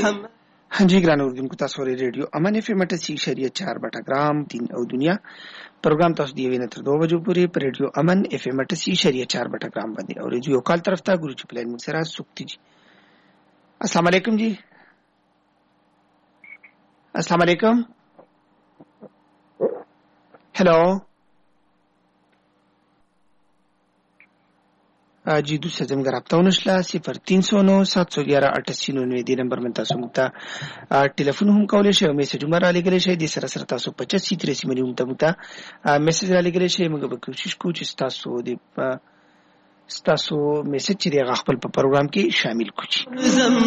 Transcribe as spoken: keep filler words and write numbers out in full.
हाँ जी ګران اوردونکو تاسو ورې ریډیو امن اف ام اٹھاسی اشاریه چار بټا ګرام دین او دنیا پروګرام تاسو دی وینې تر دوه بجو پورې پر ریډیو امن اف ام اٹھاسی اشاریه چار بټا ګرام باندې او ریډیو کال طرف ته ګورو چې پلان موږ سره سوکتی جی. السلام علیکم جی. السلام علیکم. हेलो जी दूसरा जम रब्ता नशला सिफर तीन सौ नौ सात सौ ग्यारह अठासी नौवे दी नंबर में तासु मुक्ता टेलीफोन हम कॉल शे मैसेज उमर आले गले शे दी सरा सरा तासु पचासी तिरासी मनी उमता मुक्ता मैसेज आले गले शे मग कोशिश को तासु दी तासु मैसेज ची दी खपल प्रोग्राम के शामिल कुछ